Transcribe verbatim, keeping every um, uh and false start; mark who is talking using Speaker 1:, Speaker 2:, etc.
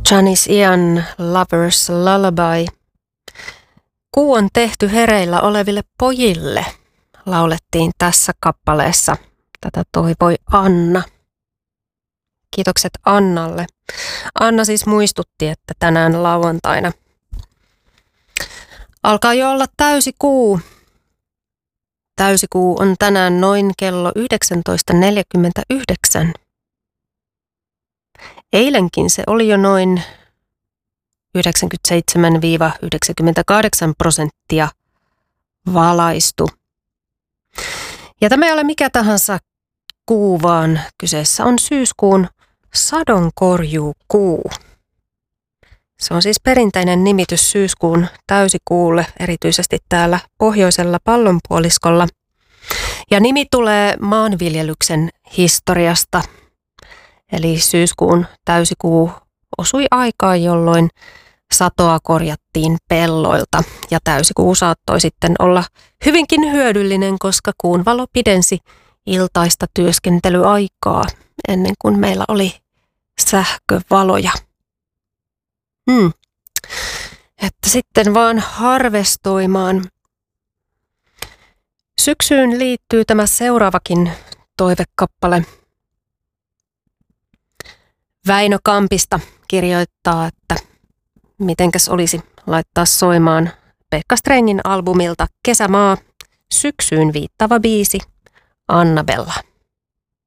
Speaker 1: Janis Ian Lover's Lullaby. Kuu on tehty hereillä oleville pojille, laulettiin tässä kappaleessa. Tätä toivoi Anna. Kiitokset Annalle. Anna siis muistutti, että tänään lauantaina alkaa jo olla täysikuu. Täysikuu on tänään noin kello yhdeksäntoista neljäkymmentäyhdeksän. Eilenkin se oli jo noin yhdeksänkymmentäseitsemän yhdeksänkymmentäkahdeksan prosenttia valaistu. Ja tämä ei ole mikä tahansa kuu, vaan kyseessä on syyskuun sadonkorjuukuu. Se on siis perinteinen nimitys syyskuun täysikuulle, erityisesti täällä pohjoisella pallonpuoliskolla. Ja nimi tulee maanviljelyksen historiasta. Eli syyskuun täysikuu osui aikaan, jolloin satoa korjattiin pelloilta. Ja täysikuu saattoi sitten olla hyvinkin hyödyllinen, koska kuun valo pidensi iltaista työskentelyaikaa ennen kuin meillä oli sähkövaloja. Hmm. Että sitten vaan harvestoimaan. Syksyyn liittyy tämä seuraavakin toivekappale. Väinö Kampista kirjoittaa, että mitenkäs olisi laittaa soimaan Pekka Strengin albumilta Kesämaa, syksyyn viittava biisi, Annabella.